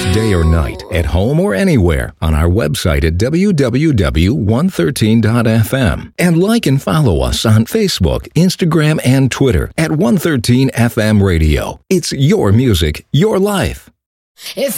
day or night, at home or anywhere, on our website at www.113.fm. And like and follow us on Facebook, Instagram, and Twitter at 113 FM Radio. It's your music, your life. If